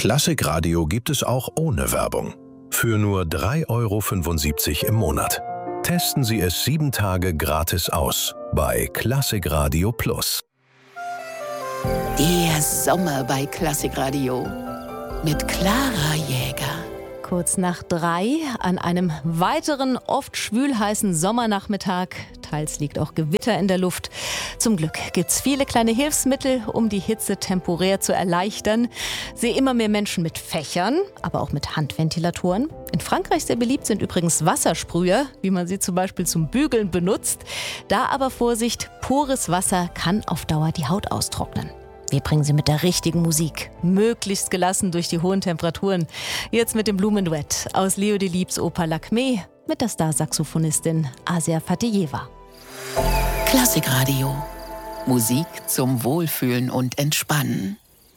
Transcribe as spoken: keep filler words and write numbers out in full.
Klassikradio gibt es auch ohne Werbung. Für nur drei Euro fünfundsiebzig im Monat. Testen Sie es sieben Tage gratis aus bei Klassikradio Plus. Der Sommer bei Klassikradio mit Clara Jäger. Kurz nach drei an einem weiteren, oft schwülheißen Sommernachmittag. Teils liegt auch Gewitter in der Luft. Zum Glück gibt's viele kleine Hilfsmittel, um die Hitze temporär zu erleichtern. Sehe immer mehr Menschen mit Fächern, aber auch mit Handventilatoren. In Frankreich sehr beliebt sind übrigens Wassersprüher, wie man sie zum Beispiel zum Bügeln benutzt. Da aber Vorsicht, pures Wasser kann auf Dauer die Haut austrocknen. Wir bringen Sie mit der richtigen Musik, möglichst gelassen durch die hohen Temperaturen. Jetzt mit dem Blumenduett aus Leo Delibes Oper Lakmé mit der Star-Saxophonistin Asia Fatiyeva. Klassikradio. Musik zum Wohlfühlen und Entspannen.